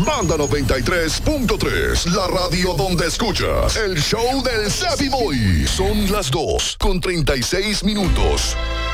Banda 93.3, la radio donde escuchas el show del Savvy Boy. Son las 2:36.